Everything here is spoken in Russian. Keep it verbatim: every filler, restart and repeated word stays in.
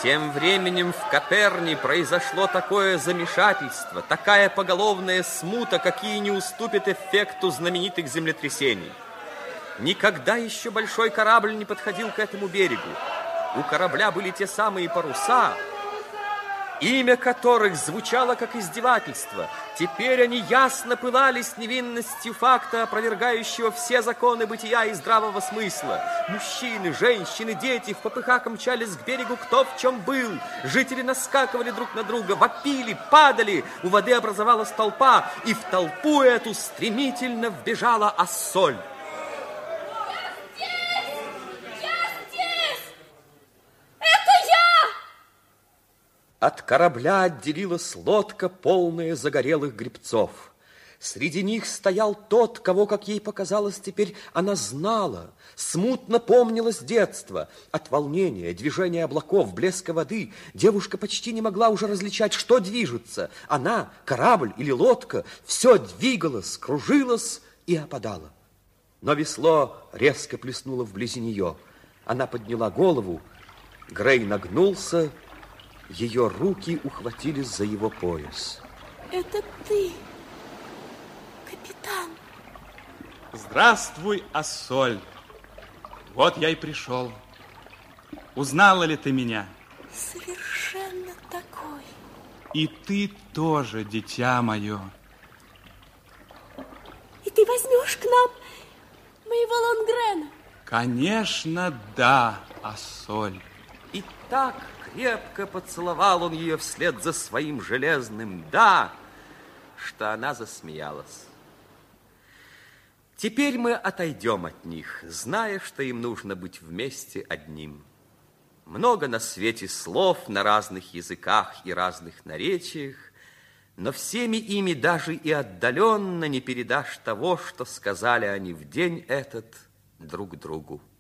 Тем временем в Коперне произошло такое замешательство, такая поголовная смута, какие не уступят эффекту знаменитых землетрясений. Никогда еще большой корабль не подходил к этому берегу. У корабля были те самые паруса, имя которых звучало как издевательство. Теперь они ясно пылали с невинностью факта, опровергающего все законы бытия и здравого смысла. Мужчины, женщины, дети в попыхах мчались к берегу кто в чем был. Жители наскакивали друг на друга, вопили, падали. У воды образовалась толпа, и в толпу эту стремительно вбежала Ассоль. От корабля отделилась лодка, полная загорелых гребцов. Среди них стоял тот, кого, как ей показалось, теперь она знала. Смутно помнилось детство. От волнения, движения облаков, блеска воды девушка почти не могла уже различать, что движется. Она, корабль или лодка, все двигалось, кружилось и опадало. Но весло резко плеснуло вблизи нее. Она подняла голову, Грей нагнулся, ее руки ухватились за его пояс. Это ты, капитан. Здравствуй, Ассоль. Вот я и пришел. Узнала ли ты меня? Совершенно такой. И ты тоже, дитя мое. И ты возьмешь к нам моего Лонгрена? Конечно, да, Ассоль. И так крепко поцеловал он ее вслед за своим железным «да», что она засмеялась. Теперь мы отойдем от них, зная, что им нужно быть вместе одним. Много на свете слов на разных языках и разных наречиях, но всеми ими даже и отдаленно не передашь того, что сказали они в день этот друг другу.